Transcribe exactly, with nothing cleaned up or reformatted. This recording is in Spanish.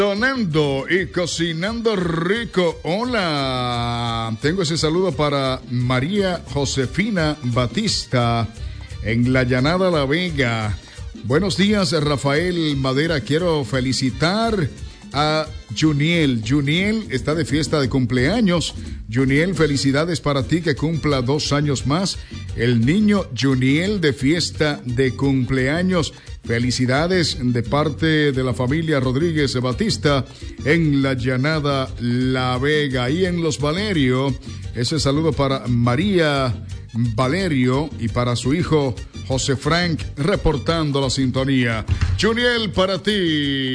Sonando y cocinando rico. Hola, tengo ese saludo para María Josefina Batista en la Llanada La Vega. Buenos días, Rafael Madera. Quiero felicitar a Juniel. Juniel está de fiesta de cumpleaños. Juniel, felicidades para ti, que cumpla dos años más. El niño Juniel de fiesta de cumpleaños. Felicidades de parte de la familia Rodríguez Batista en la Llanada La Vega. Y en Los Valerio, ese saludo para María Valerio y para su hijo José Frank, reportando la sintonía. Juniel, para ti.